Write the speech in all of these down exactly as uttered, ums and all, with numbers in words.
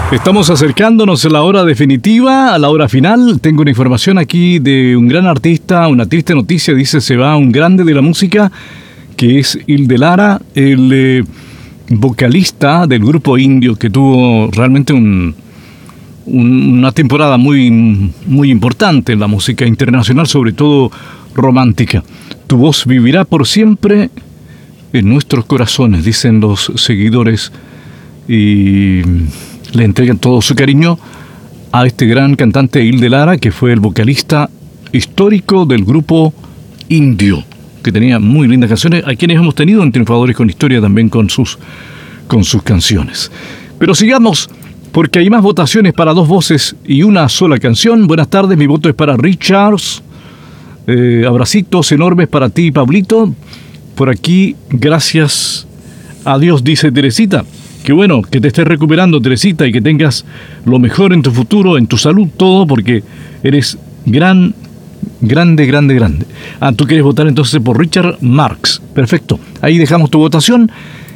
Estamos acercándonos a la hora definitiva, a la hora final. Tengo una información aquí de un gran artista, una triste noticia. Dice, se va un grande de la música, que es Hilde Lara, el eh, vocalista del grupo Indio, que tuvo realmente un, un, una temporada muy, muy importante en la música internacional, sobre todo romántica. Tu voz vivirá por siempre en nuestros corazones, dicen los seguidores, y le entregan todo su cariño a este gran cantante Hilde Lara, que fue el vocalista histórico del grupo Indio, que tenía muy lindas canciones, a quienes hemos tenido en Triunfadores con Historia también con sus, con sus canciones. Pero sigamos, porque hay más votaciones para dos voces y una sola canción. Buenas tardes, mi voto es para Richards. Eh, abracitos enormes para ti, Pablito. Por aquí, gracias a Dios, dice Teresita. Qué bueno que te estés recuperando, Teresita, y que tengas lo mejor en tu futuro, en tu salud, todo, porque eres gran, grande, grande, grande. Ah, tú quieres votar entonces por Richard Marx. Perfecto. Ahí dejamos tu votación.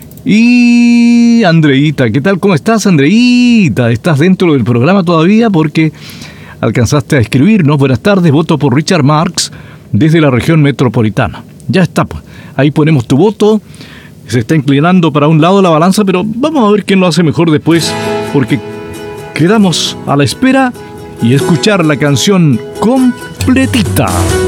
Y Andreita, ¿qué tal? ¿Cómo estás, Andreita? ¿Estás dentro del programa todavía? Porque alcanzaste a escribirnos. Buenas tardes, voto por Richard Marx desde la región metropolitana. Ya está, pues. Ahí ponemos tu voto. Se está inclinando para un lado la balanza, pero vamos a ver quién lo hace mejor después, porque quedamos a la espera y escuchar la canción completita.